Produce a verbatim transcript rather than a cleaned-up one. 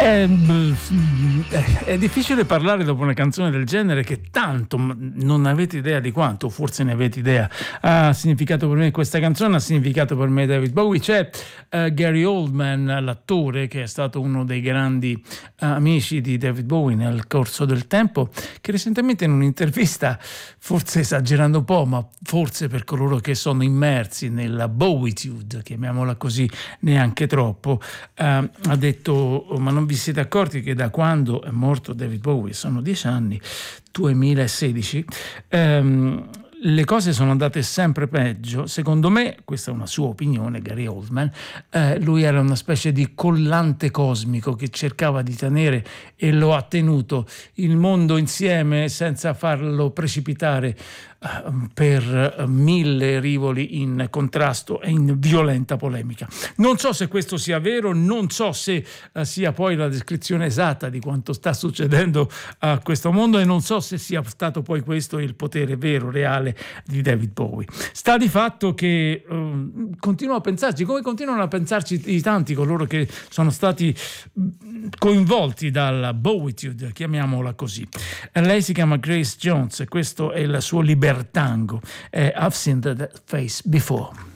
È, è difficile parlare dopo una canzone del genere che tanto non avete idea di quanto, forse ne avete idea, ha significato per me questa canzone, ha significato per me David Bowie. C'è uh, Gary Oldman, l'attore che è stato uno dei grandi uh, amici di David Bowie nel corso del tempo, che recentemente in un'intervista, forse esagerando un po', ma forse per coloro che sono immersi nella Bowitude, chiamiamola così, neanche troppo, uh, ha detto: ma non vi siete accorti che da quando è morto David Bowie, sono dieci anni, duemilasedici, ehm, le cose sono andate sempre peggio? Secondo me, questa è una sua opinione, Gary Oldman, eh, lui era una specie di collante cosmico che cercava di tenere, e lo ha tenuto, il mondo insieme senza farlo precipitare per mille rivoli in contrasto e in violenta polemica. Non so se questo sia vero, non so se uh, sia poi la descrizione esatta di quanto sta succedendo a questo mondo, e non so se sia stato poi questo il potere vero, reale di David Bowie. Sta di fatto che uh, continuo a pensarci, come continuano a pensarci i tanti coloro che sono stati coinvolti dalla Bowitude, chiamiamola così. Lei si chiama Grace Jones e questo è il suo libertango. eh, I've seen that face before.